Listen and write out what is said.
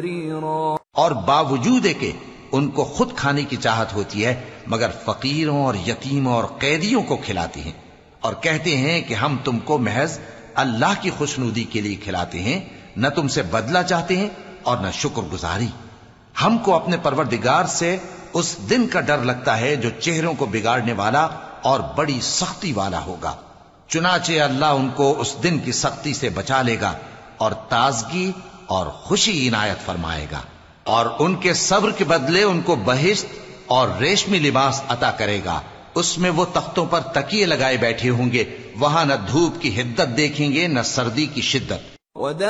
और बावजूद के उनको खुद खाने की चाहत होती है, मगर फकीरों और यतीमों और कैदियों को खिलाती हैं और कहते हैं कि हम तुमको महज अल्लाह की खुशनुदी के लिए खिलाते हैं, न तुमसे बदला चाहते हैं और न शुक्रगुजारी। हमको अपने परवरदिगार से उस दिन का डर लगता है जो चेहरों को बिगाड़ने वाला और बड़ी सख्ती वाला होगा। चुनाचे अल्लाह उनको उस दिन की सख्ती से बचा लेगा और ताजगी और खुशी इनायत फरमाएगा, और उनके सब्र के बदले उनको बहिश्त और रेशमी लिबास अता करेगा। उसमें वो तख्तों पर तकिए लगाए बैठे होंगे, वहां न धूप की हिद्दत देखेंगे न सर्दी की शिद्दत।